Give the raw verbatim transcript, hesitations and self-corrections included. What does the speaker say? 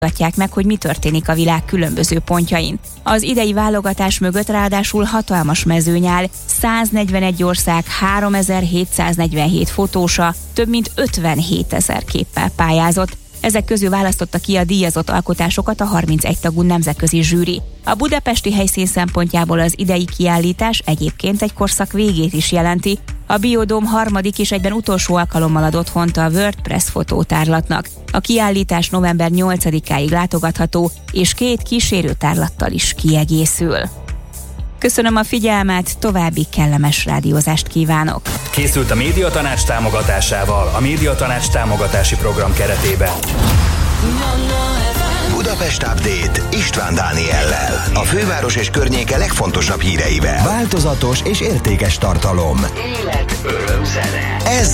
mutatják meg, hogy mi történik a világ különböző pontjain. Az idei válogatás mögött ráadásul hatalmas mezőny áll, száznegyvenegy ország, háromezer-hétszáznegyvenhét fotósa, több mint ötvenhétezer képpel pályázott. Ezek közül választotta ki a díjazott alkotásokat a harmincegy tagú nemzetközi zsűri. A budapesti helyszín szempontjából az idei kiállítás egyébként egy korszak végét is jelenti. A Biodóm harmadik és egyben utolsó alkalommal ad otthont a WordPress fotótárlatnak. A kiállítás november nyolcadikáig látogatható, és két kísérőtárlattal is kiegészül. Köszönöm a figyelmet, további kellemes rádiózást kívánok! Készült a Médiatanács támogatásával, a Médiatanács támogatási program keretében. Budapest Update István Dániellel. A főváros és környéke legfontosabb híreivel. Változatos és értékes tartalom. Élet, öröm, zene. Ez